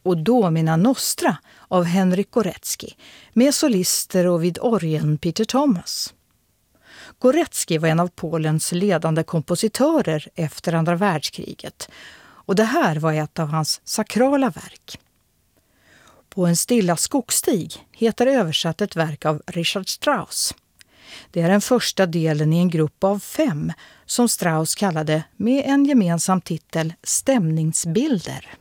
och Domina Nostra av Henryk Górecki med solister och vid orgeln Peter Thomas. Górecki var en av Polens ledande kompositörer efter andra världskriget och det här var ett av hans sakrala verk. På en stilla skogsstig heter översatt ett verk av Richard Strauss. Det är den första delen i en grupp av 5 som Strauss kallade med en gemensam titel Stämningsbilder.